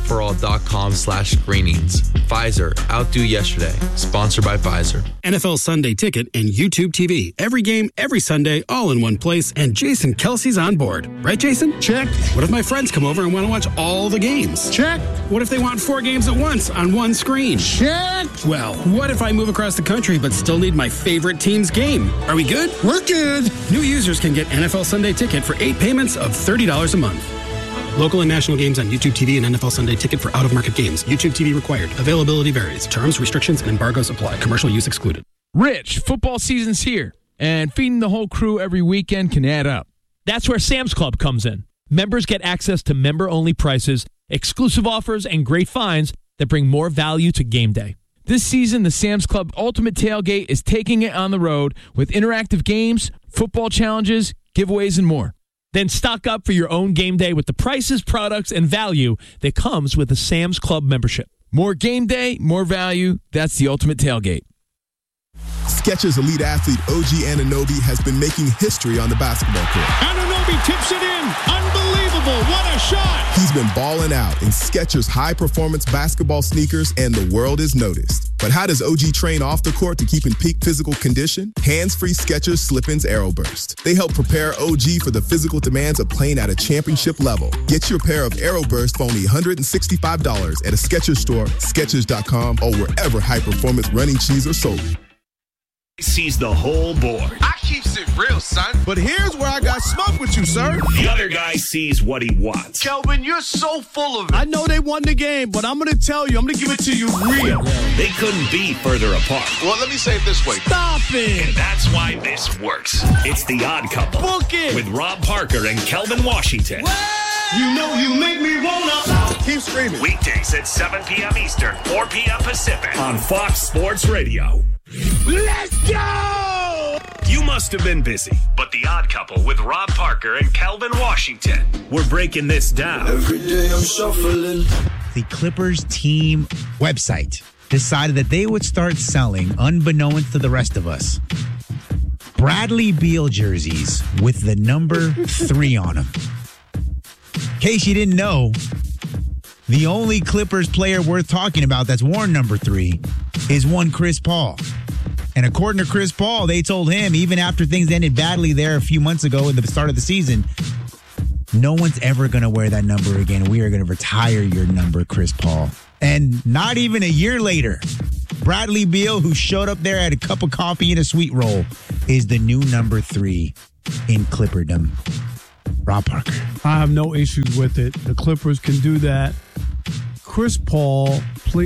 PfizerForAll.com/screenings. Pfizer, outdo yesterday. Sponsored by Pfizer. NFL Sunday Ticket and YouTube TV. Every game, every Sunday, all in one place. And Jason Kelsey's on board. Right, Jason? Check. What if my friends come over and want to watch all the games? Check. What if they want 4 games at once on one screen? Check. Well, what if I move across the country but still need my favorite team's game? Are we good? We're good. New users can get NFL Sunday Ticket for 8 payments of $30 a month. Local and national games on YouTube TV and NFL Sunday Ticket for out-of-market games. YouTube TV required. Availability varies. Terms, restrictions, and embargoes apply. Commercial use excluded. Rich, football season's here, and feeding the whole crew every weekend can add up. That's where Sam's Club comes in. Members get access to member-only prices, exclusive offers, and great finds that bring more value to game day. This season, the Sam's Club Ultimate Tailgate is taking it on the road with interactive games, football challenges, giveaways, and more. Then stock up for your own game day with the prices, products, and value that comes with a Sam's Club membership. More game day, more value. That's the Ultimate Tailgate. Skechers elite athlete OG Anunoby has been making history on the basketball court. Anunoby tips it in. Unbelievable. What a shot. He's been balling out in Skechers high-performance basketball sneakers, and the world is noticed. But how does OG train off the court to keep in peak physical condition? Hands-free Skechers Slip-ins Aeroburst. They help prepare OG for the physical demands of playing at a championship level. Get your pair of Aeroburst for only $165 at a Skechers store, Skechers.com, or wherever high-performance running shoes are sold. Sees the whole board. I keeps it real, son. But here's where I got smoke with you, sir. The other guy sees what he wants. Kelvin, you're so full of it. I know they won the game, but I'm going to tell you, I'm going to give it to you real. They couldn't be further apart. Well, let me say it this way. Stop it! And that's why this works. It's The Odd Couple. Book it! With Rob Parker and Kelvin Washington. What? You know you make me wanna. Keep screaming. Weekdays at 7 p.m. Eastern, 4 p.m. Pacific on Fox Sports Radio. Let's go! You must have been busy, but The Odd Couple with Rob Parker and Kelvin Washington. We're breaking this down. Every day I'm shuffling. The Clippers team website decided that they would start selling, unbeknownst to the rest of us, Bradley Beal jerseys with the number 3 on them. In case you didn't know, The only Clippers player worth talking about that's worn number 3 is one Chris Paul. And according to Chris Paul, they told him, even after things ended badly there a few months ago at the start of the season, no one's ever going to wear that number again. We are going to retire your number, Chris Paul. And not even a year later, Bradley Beal, who showed up there, had a cup of coffee and a sweet roll, is the new number 3 in Clipperdom. Rob Parker. I have no issues with it. The Clippers can do that. Chris Paul,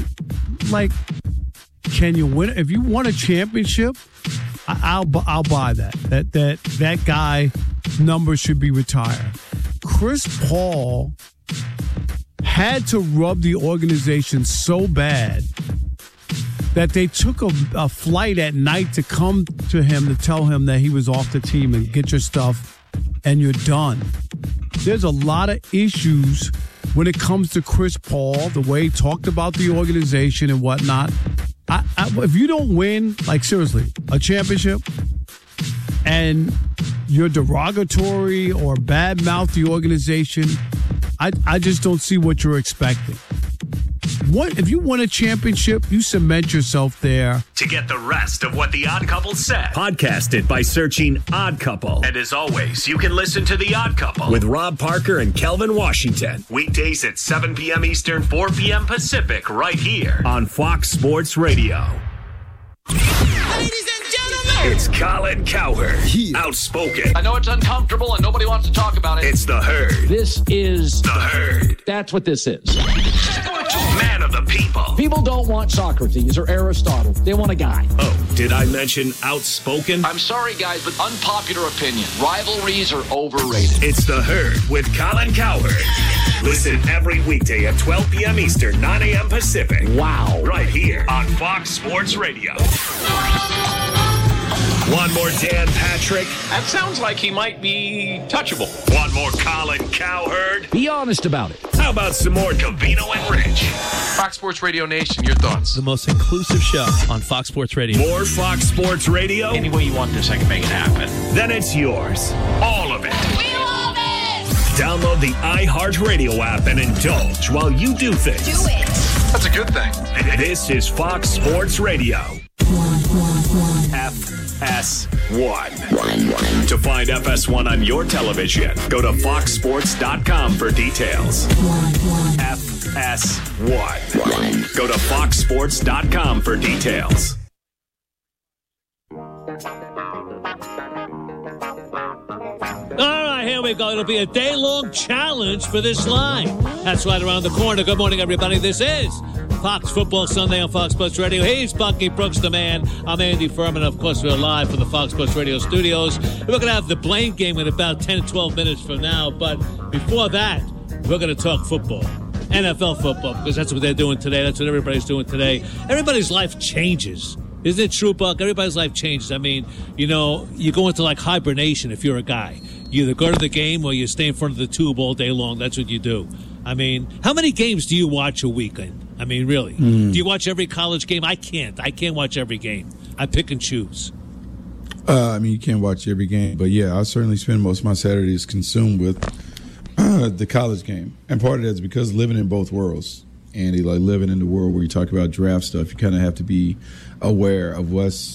can you win? If you won a championship, I'll buy that. That guy number should be retired. Chris Paul had to rub the organization so bad that they took a flight at night to come to him to tell him that he was off the team and get your stuff and you're done. There's a lot of issues when it comes to Chris Paul, the way he talked about the organization and whatnot. If you don't win, seriously, a championship and you're derogatory or badmouth the organization, I just don't see what you're expecting. If you win a championship, you cement yourself there. To get the rest of what The Odd Couple said, podcast it by searching Odd Couple. And as always, you can listen to The Odd Couple with Rob Parker and Kelvin Washington. Weekdays at 7 p.m. Eastern, 4 p.m. Pacific, right here on Fox Sports Radio. Ladies and gentlemen, it's Colin Cowherd. Outspoken. I know it's uncomfortable and nobody wants to talk about it. It's The Herd. This is The Herd. That's what this is. Man of the people. People don't want Socrates or Aristotle. They want a guy. Oh, did I mention outspoken? I'm sorry, guys, but unpopular opinion. Rivalries are overrated. It's The Herd with Colin Cowherd. Listen every weekday at 12 p.m. Eastern, 9 a.m. Pacific. Wow. Right here on Fox Sports Radio. One more Dan Patrick. That sounds like he might be touchable. One more Colin Cowherd. Be honest about it. How about some more Covino and Rich? Fox Sports Radio Nation, your thoughts? The most inclusive show on Fox Sports Radio. More Fox Sports Radio? Any way you want this, I can make it happen. Then it's yours. All of it. We love it! Download the iHeartRadio app and indulge while you do things. Do it. That's a good thing. This is Fox Sports Radio. FS1. To find FS1 on your television, go to foxsports.com for details. FS1. Go to foxsports.com for details. All right, here we go. It'll be a day-long challenge for this line. That's right around the corner. Good morning, everybody. This is Fox Football Sunday on Fox Sports Radio. He's Bucky Brooks, the man. I'm Andy Furman. Of course, we're live from the Fox Sports Radio studios. We're going to have the Blaine game in about 10 to 12 minutes from now. But before that, we're going to talk football. NFL football, because that's what they're doing today. That's what everybody's doing today. Everybody's life changes. Isn't it true, Buck? Everybody's life changes. I mean, you go into hibernation if you're a guy. You either go to the game or you stay in front of the tube all day long. That's what you do. I mean, how many games do you watch a weekend? I mean, really? Do you watch every college game? I can't. I can't watch every game. I pick and choose. You can't watch every game. But, yeah, I certainly spend most of my Saturdays consumed with the college game. And part of that is because living in both worlds, Andy, living in the world where you talk about draft stuff, you kind of have to be aware of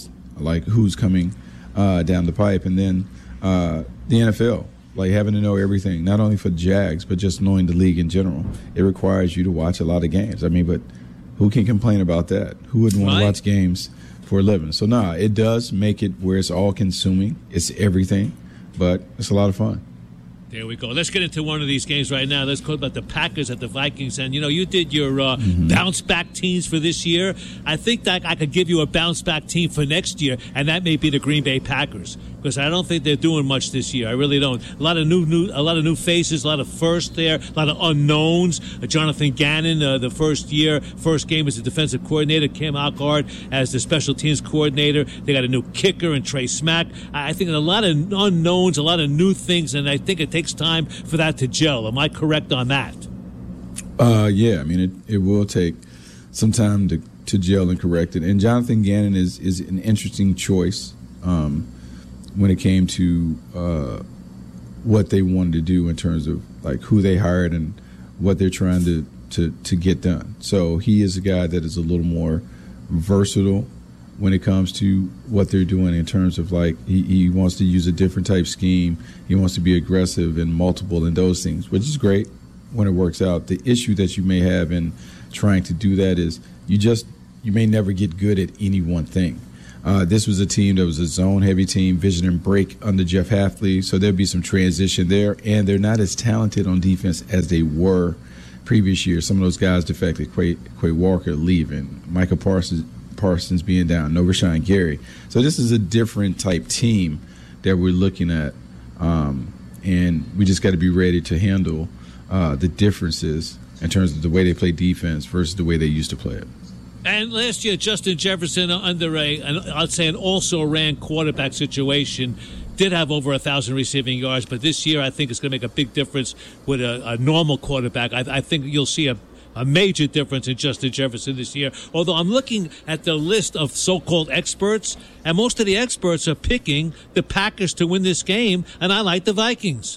who's coming down the pipe. And then the NFL, having to know everything, not only for Jags, but just knowing the league in general. It requires you to watch a lot of games. I mean, but who can complain about that? Who wouldn't want to watch games for a living? So, it does make it where it's all-consuming. It's everything, but it's a lot of fun. There we go. Let's get into one of these games right now. Let's talk about the Packers at the Vikings. And, you did your bounce-back teams for this year. I think that I could give you a bounce-back team for next year, and that may be the Green Bay Packers, because I don't think they're doing much this year. I really don't. A lot of new faces, a lot of first there, a lot of unknowns. Jonathan Gannon, the first game as a defensive coordinator. Cam Alcard as the special teams coordinator. They got a new kicker and Trey Smack. I think a lot of unknowns, a lot of new things, and I think it takes time for that to gel. Am I correct on that? Yeah. I mean, it will take some time to gel and correct it. And Jonathan Gannon is an interesting choice when it came to what they wanted to do in terms of who they hired and what they're trying to to get done. So he is a guy that is a little more versatile when it comes to what they're doing in terms of like he wants to use a different type scheme. He wants to be aggressive and multiple and those things, which is great when it works out. The issue that you may have in trying to do that is you may never get good at any one thing. This was a team that was a zone-heavy team, vision and break under Jeff Hafley, so there'll be some transition there, and they're not as talented on defense as they were previous years. Some of those guys defected, Quay Walker leaving, Micah Parsons being down, no Rashawn Gary. So this is a different type team that we're looking at, and we just got to be ready to handle the differences in terms of the way they play defense versus the way they used to play it. And last year, Justin Jefferson, under an also-ran quarterback situation, did have over 1,000 receiving yards. But this year, I think it's going to make a big difference with a normal quarterback. I think you'll see a major difference in Justin Jefferson this year. Although I'm looking at the list of so-called experts, and most of the experts are picking the Packers to win this game, and I like the Vikings.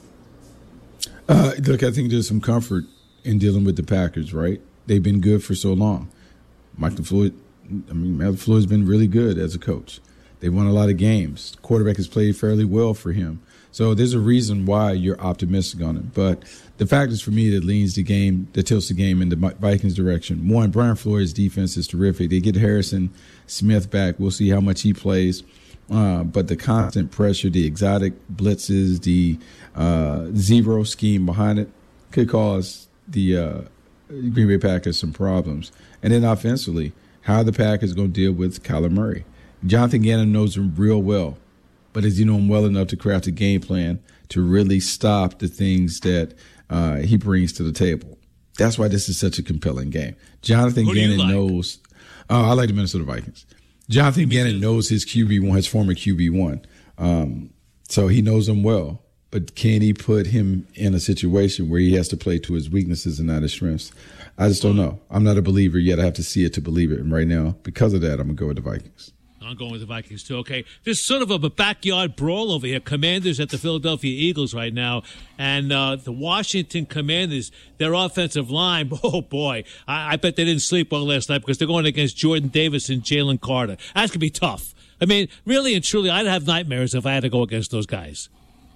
Look, I think there's some comfort in dealing with the Packers, right? They've been good for so long. Matt LaFleur has been really good as a coach. They won a lot of games. The quarterback has played fairly well for him. So there's a reason why you're optimistic on it. But the factors for me that tilts the game in the Vikings' direction. One, Brian Flores' defense is terrific. They get Harrison Smith back. We'll see how much he plays. But the constant pressure, the exotic blitzes, the zero scheme behind it could cause the Green Bay Packers some problems. And then offensively, how are the Packers going to deal with Kyler Murray? Jonathan Gannon knows him real well, but does he know him well enough to craft a game plan to really stop the things that he brings to the table? That's why this is such a compelling game. Jonathan Gannon knows. I like the Minnesota Vikings. Jonathan Gannon knows his QB1, his former QB1, so he knows him well. But can he put him in a situation where he has to play to his weaknesses and not his strengths? I just don't know. I'm not a believer yet. I have to see it to believe it. And right now, because of that, I'm going to go with the Vikings. I'm going with the Vikings, too. Okay, this is sort of a backyard brawl over here. Commanders at the Philadelphia Eagles right now. And the Washington Commanders, their offensive line, oh, boy. I bet they didn't sleep well last night because they're going against Jordan Davis and Jalen Carter. That's going to be tough. I mean, really and truly, I'd have nightmares if I had to go against those guys.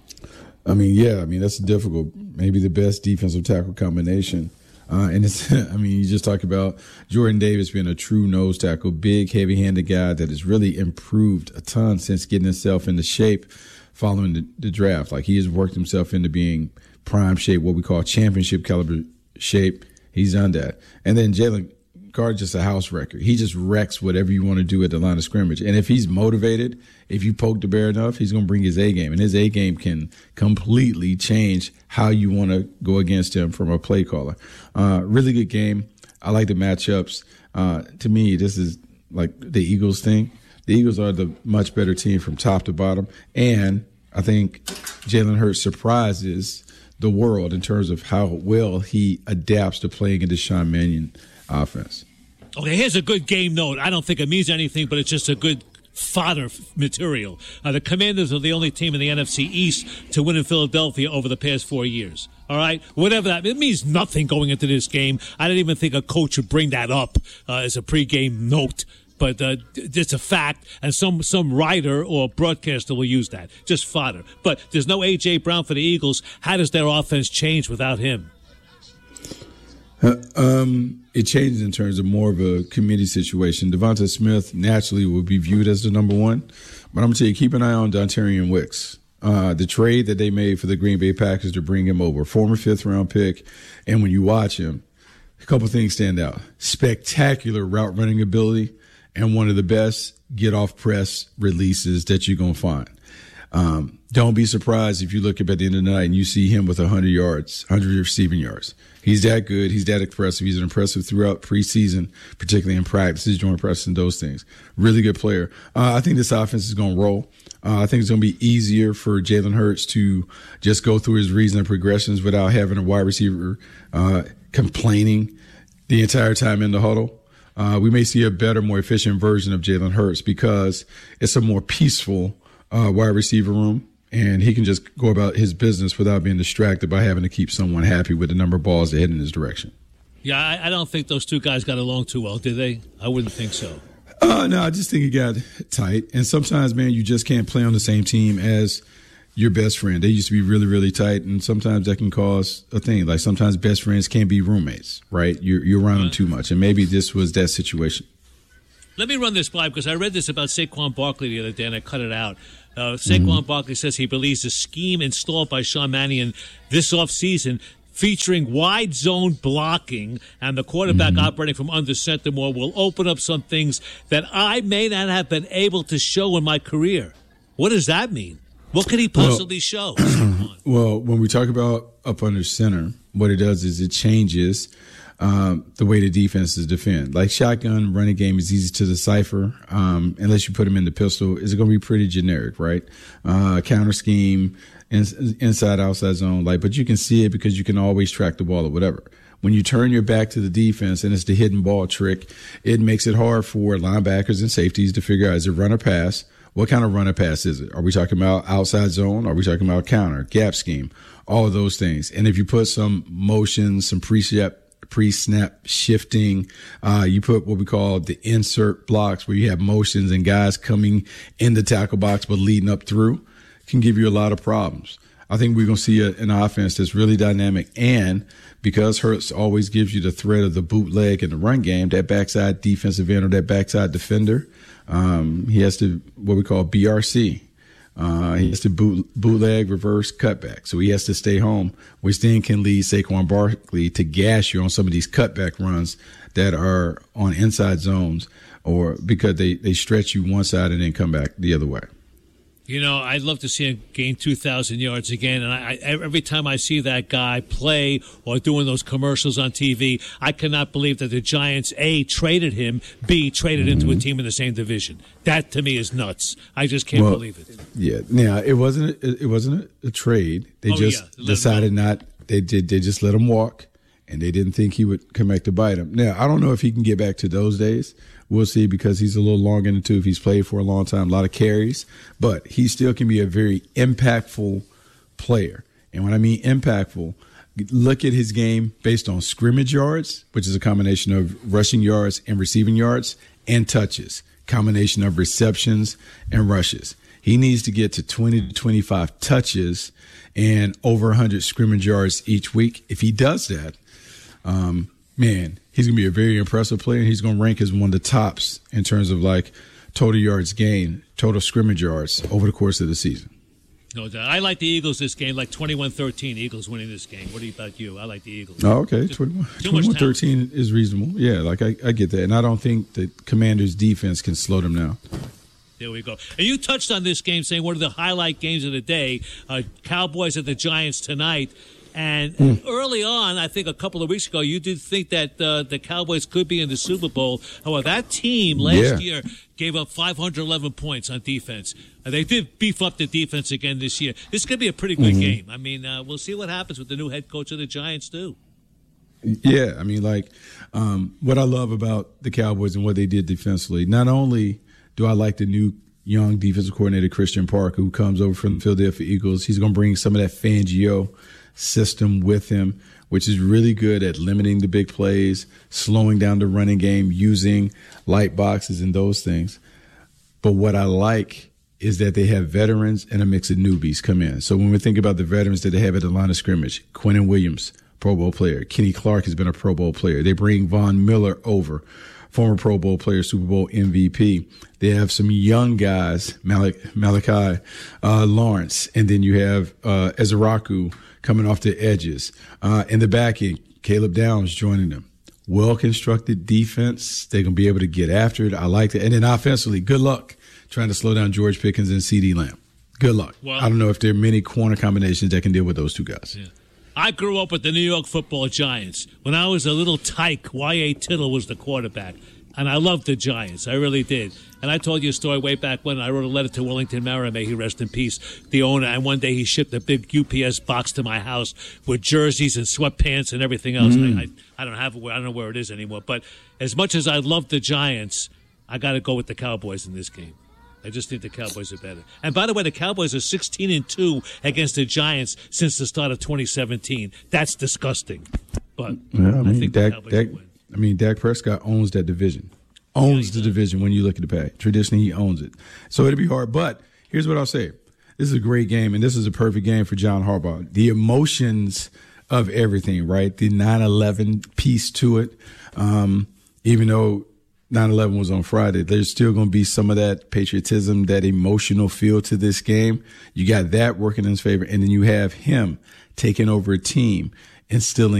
That's difficult. Maybe the best defensive tackle combination. And it's, you just talk about Jordan Davis being a true nose tackle, big, heavy-handed guy that has really improved a ton since getting himself into shape following the draft. Like, he has worked himself into being prime shape, what we call championship caliber shape. He's done that. And then Jalen Carter, just a house wrecker. He just wrecks whatever you want to do at the line of scrimmage. And if he's motivated, if you poke the bear enough, he's going to bring his A game. And his A game can completely change how you want to go against him from a play caller. Really good game. I like the matchups. To me, this is like the Eagles thing. The Eagles are the much better team from top to bottom. And I think Jalen Hurts surprises the world in terms of how well he adapts to playing in the Deshaun Mannion offense. Okay, here's a good game note. I don't think it means anything, but it's just a good fodder material. The Commanders are the only team in the NFC East to win in Philadelphia over the past 4 years. All right? Whatever that, it means nothing going into this game. I don't even think a coach would bring that up as a pregame note. But it's a fact, and some writer or broadcaster will use that. Just fodder. But there's no A.J. Brown for the Eagles. How does their offense change without him? It changes in terms of more of a committee situation. Devonta Smith naturally will be viewed as the number one, but I'm going to tell you, keep an eye on Dontarian Wicks. The trade that they made for the Green Bay Packers to bring him over, former 5th-round pick, and when you watch him, a couple things stand out. Spectacular route running ability and one of the best get-off press releases that you're going to find. Don't be surprised if you look up at the end of the night and you see him with 100 receiving yards. He's that good. He's that impressive. He's impressive throughout preseason, particularly in practices, joint practice and those things. Really good player. I think this offense is going to roll. I think it's going to be easier for Jalen Hurts to just go through his reads and progressions without having a wide receiver complaining the entire time in the huddle. We may see a better, more efficient version of Jalen Hurts because it's a more peaceful wide receiver room. And he can just go about his business without being distracted by having to keep someone happy with the number of balls that head in his direction. Yeah, I don't think those two guys got along too well, did they? I wouldn't think so. No, I just think it got tight. And sometimes, man, you just can't play on the same team as your best friend. They used to be really, really tight, and sometimes that can cause a thing. Like sometimes best friends can't be roommates, right? You're around them too much, and maybe this was that situation. Let me run this by because I read this about Saquon Barkley the other day, and I cut it out. Saquon Barkley says he believes the scheme installed by Sean Mannion this offseason featuring wide zone blocking and the quarterback operating from under center more will open up some things that I may not have been able to show in my career. What does that mean? What could he possibly show? Well, when we talk about up under center, what it does is it changes the way the defenses defend. Like shotgun running game is easy to decipher unless you put him in the pistol. It's going to be pretty generic, right? Counter scheme, inside, outside zone. But you can see it because you can always track the ball or whatever. When you turn your back to the defense and it's the hidden ball trick, it makes it hard for linebackers and safeties to figure out, is it run or pass? What kind of run or pass is it? Are we talking about outside zone? Are we talking about counter, gap scheme? All of those things. And if you put some motion, some pre-snap shifting, you put what we call the insert blocks where you have motions and guys coming in the tackle box but leading up through, can give you a lot of problems. I think we're going to see an offense that's really dynamic. And because Hurts always gives you the threat of the bootleg and the run game, that backside defensive end or that backside defender, he has to, what we call BRC. He has to bootleg, reverse, cutback. So he has to stay home, which then can lead Saquon Barkley to gash you on some of these cutback runs that are on inside zones or because they stretch you one side and then come back the other way. You know, I'd love to see him gain 2,000 yards again. And I every time I see that guy play or doing those commercials on TV, I cannot believe that the Giants, A, traded him, B, traded into a team in the same division. That, to me, is nuts. I just can't believe it. Yeah. Now, it wasn't a trade. They decided not. They just let him walk, and they didn't think he would come back to bite him. Now, I don't know if he can get back to those days. We'll see because he's a little long in the tooth. He's played for a long time, a lot of carries, but he still can be a very impactful player. And when I mean impactful, look at his game based on scrimmage yards, which is a combination of rushing yards and receiving yards, and touches, combination of receptions and rushes. He needs to get to 20 to 25 touches and over 100 scrimmage yards each week. If he does that, man, he's going to be a very impressive player, and he's going to rank as one of the tops in terms of total yards gained, total scrimmage yards over the course of the season. No doubt. I like the Eagles this game, 21-13. Eagles winning this game. What about you? I like the Eagles. Oh, okay. 21-13 is reasonable. Yeah, I get that. And I don't think the Commanders' defense can slow them down. There we go. And you touched on this game saying one of the highlight games of the day, Cowboys at the Giants tonight. And early on, I think a couple of weeks ago, you did think that the Cowboys could be in the Super Bowl. However, that team last year gave up 511 points on defense. They did beef up the defense again this year. This could be a pretty good game. I mean, we'll see what happens with the new head coach of the Giants, too. Yeah, I mean, what I love about the Cowboys and what they did defensively, not only do I like the new young defensive coordinator, Christian Parker, who comes over from the Philadelphia Eagles. He's going to bring some of that Fangio system with him, which is really good at limiting the big plays, slowing down the running game, using light boxes and those things. But what I like is that they have veterans and a mix of newbies come in. So when we think about the veterans that they have at the line of scrimmage, Quinnen Williams, Pro Bowl player. Kenny Clark has been a Pro Bowl player. They bring Von Miller over, former Pro Bowl player, Super Bowl MVP. They have some young guys, Malachi Lawrence, and then you have Ezraku coming off the edges. In the back end, Caleb Downs joining them. Well-constructed defense. They're going to be able to get after it. I like it. And then offensively, good luck trying to slow down George Pickens and CeeDee Lamb. Good luck. Well, I don't know if there are many corner combinations that can deal with those two guys. Yeah. I grew up with the New York Football Giants. When I was a little tyke, Y.A. Tittle was the quarterback. And I loved the Giants. I really did. And I told you a story way back when I wrote a letter to Wellington Mara, may he rest in peace, the owner. And one day he shipped a big UPS box to my house with jerseys and sweatpants and everything else. I don't have it. I don't know where it is anymore. But as much as I love the Giants, I got to go with the Cowboys in this game. I just think the Cowboys are better. And by the way, the Cowboys are 16-2 against the Giants since the start of 2017. That's disgusting. but I think Dak Prescott owns that division. Owns the division when you look at the pay. Traditionally, he owns it. So it'll be hard. But here's what I'll say. This is a great game, and this is a perfect game for John Harbaugh. The emotions of everything, right? The 9/11 piece to it. Even though 9/11 was on Friday, there's still going to be some of that patriotism, that emotional feel to this game. You got that working in his favor, and then you have him taking over a team, instilling